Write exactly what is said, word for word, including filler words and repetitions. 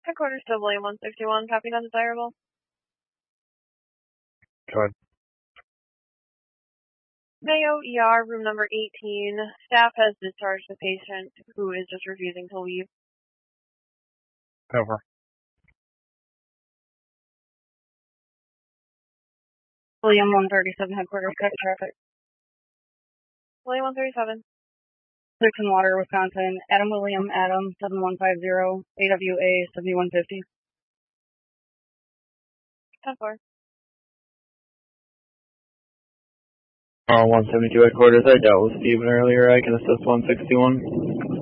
Headquarters to William one sixty-one, copy undesirable. Go ahead. Mayo E R, room number eighteen. Staff has discharged the patient who is just refusing to leave. Over. William one thirty-seven, headquarters, check traffic. William one thirty-seven. Dixon Water, Wisconsin. Adam William, Adam, seven one five zero, A W A, seventy-one fifty. ten four. Uh, one seventy-two headquarters, I dealt with Steven earlier. I can assist one sixty-one.